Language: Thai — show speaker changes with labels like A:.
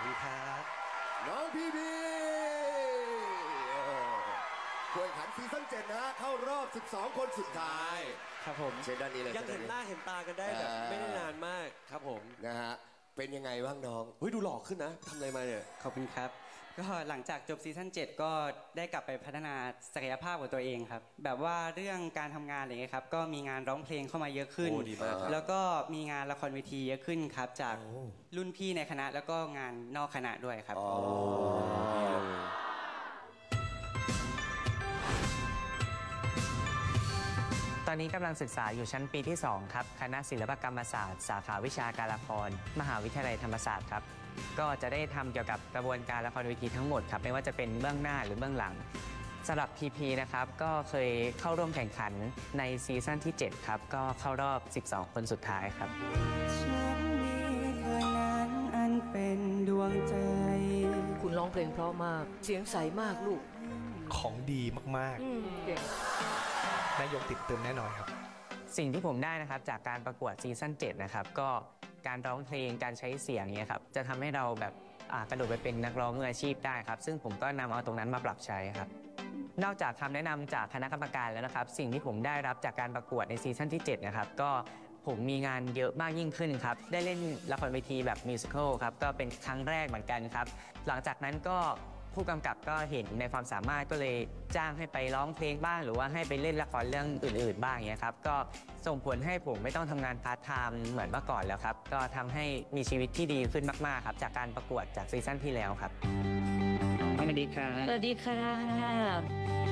A: คุณครับ
B: น้องพีพีผู้แข่งขันซีซั่น7นะฮะเข้ารอบ12คนสุดท้าย
A: ครับผม
B: เชิญด้านนี้เลย
A: ยังเห็นหน้าเห็นตากันได้แบบไม่ได้นานมากครับผม
B: นะฮะเป็นยังไงบ้างน้อง
A: เฮ้ยดูหล่อขึ้นนะทำอะไรมาเนี่ย
C: ขอบคุณครับก็หลังจากจบซีซั่น7ก็ได้กลับไปพัฒนาศักยภาพของตัวเองครับแบบว่าเรื่องการทำงานอะไรเงี้ยครับก็มีงานร้องเพลงเข้ามาเยอะขึ้นแล้วก็มีงานละครเวทีเยอะขึ้นครับจากรุ่นพี่ในคณะแล้วก็งานนอกคณะด้วยครับ
D: ตอนนี้กำลังศึกษาอยู่ชั้นปีที่2ครับคณะศิลปกรรมศาสตร์สาขาวิชาการละครมหาวิทยาลัยธรรมศาสตร์ครับก็จะได้ทำเกี่ยวกับกระบวนการละครเวทีทั้งหมดครับไม่ว่าจะเป็นเบื้องหน้าหรือเบื้องหลังสำหรับ PP นะครับก็เคยเข้าร่วมแข่งขันในซีซั่นที่7ครับก็เข้ารอบ12คนสุดท้ายครับ
C: ฉันมีเธอนั้นอันเป็นดวงใจ
E: คุณร้องเพลงเพราะมากเสียงใสมากลูก
F: ของดีมาก
E: เก่ง
F: นายกติดเติมแน่นอนครับ
D: สิ่งที่ผมได้นะครับจากการประกวดซีซั่น7นะครับก็การร้องเพลงการใช้เสียงเนี่ยครับจะทำให้เราแบบกระโดดไปเป็นนักร้องมืออาชีพได้ครับซึ่งผมก็นำเอาตรงนั้นมาปรับใช้ครับนอกจากคำแนะนำจากคณะกรรมการแล้วนะครับสิ่งที่ผมได้รับจากการประกวดในซีซั่นที่7นะครับก็ผมมีงานเยอะมากยิ่งขึ้นครับได้เล่นละครเวทีแบบมิวสิควลครับก็เป็นครั้งแรกเหมือนกันครับหลังจากนั้นก็ผู้กำกับก็เห็นในความสามารถก็เลยจ้างให้ไปร้องเพลงบ้างหรือว่าให้ไปเล่นละครเรื่องอื่นๆบ้างอย่างเงี้ยครับก็ส่งผลให้ผมไม่ต้องทำงานพาร์ทไทม์เหมือนเมื่อก่อนแล้วครับก็ทำให้มีชีวิตที่ดีขึ้นมากๆครับจากการประกวดจากซีซั่นที่แล้วครับสวัสดีครับ
E: สวัสดีค่ะ